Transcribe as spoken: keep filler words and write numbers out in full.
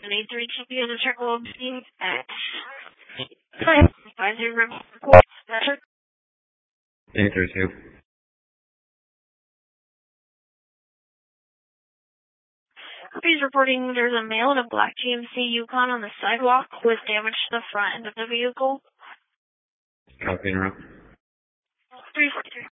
eight three two be on the circle of being at five five zero report. eight three two. He's reporting there's a male in a black G M C Yukon on the sidewalk with damage to the front end of the vehicle. Copy, interrupt. three four three.